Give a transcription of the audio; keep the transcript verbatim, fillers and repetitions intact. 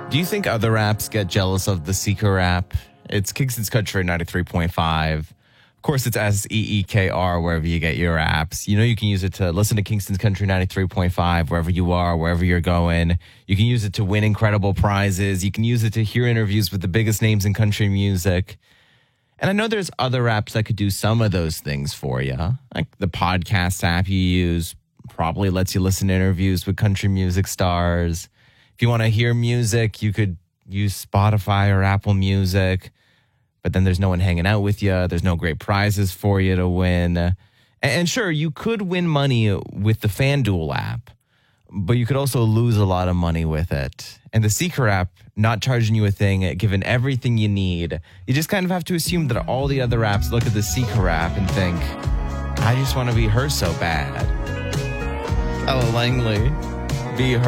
Do you think other apps get jealous of the Seeker app? It's Kingston's Country ninety-three point five. Of course, it's S E E K R wherever you get your apps. You know you can use it to listen to Kingston's Country ninety-three point five wherever you are, wherever you're going. You can use it to win incredible prizes. You can use it to hear interviews with the biggest names in country music. And I know there's other apps that could do some of those things for you. Like the podcast app you use probably lets you listen to interviews with country music stars. If you want to hear music, you could use Spotify or Apple Music. But then there's no one hanging out with you. There's no great prizes for you to win. And, and sure, you could win money with the FanDuel app, but you could also lose a lot of money with it. And the Seeker app, not charging you a thing, giving everything you need. You just kind of have to assume that all the other apps look at the Seeker app and think, I just want to be her so bad. Ella Langley, Be Her.